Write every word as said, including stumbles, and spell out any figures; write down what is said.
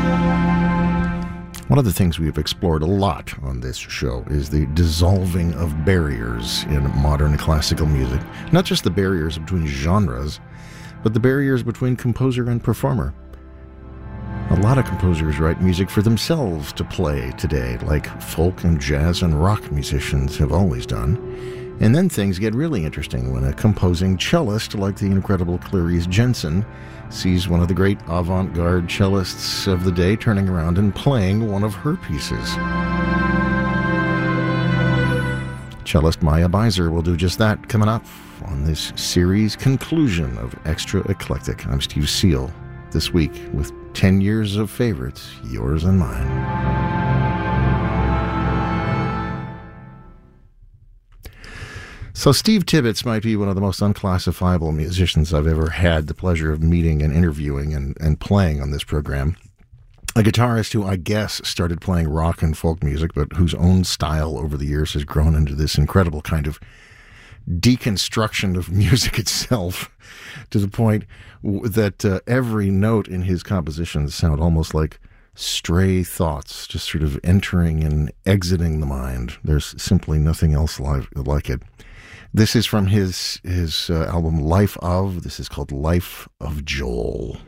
One of the things we have explored a lot on this show is the dissolving of barriers in modern classical music. Not just the barriers between genres, but the barriers between composer and performer. A lot of composers write music for themselves to play today, like folk and jazz and rock musicians have always done. And then things get really interesting when a composing cellist like the incredible Clarice Jensen sees one of the great avant-garde cellists of the day turning around and playing one of her pieces. Cellist Maya Beiser will do just that coming up on this series conclusion of Extra Eclectic. I'm Steve Seal, this week with ten years of favorites, yours and mine. So Steve Tibbetts might be one of the most unclassifiable musicians I've ever had the pleasure of meeting and interviewing and, and playing on this program. A guitarist who I guess started playing rock and folk music, but whose own style over the years has grown into this incredible kind of deconstruction of music itself, to the point that uh, every note in his compositions sound almost like stray thoughts, just sort of entering and exiting the mind. There's simply nothing else like, like it. This is from his his uh, album Life of. This is called Life of Joel.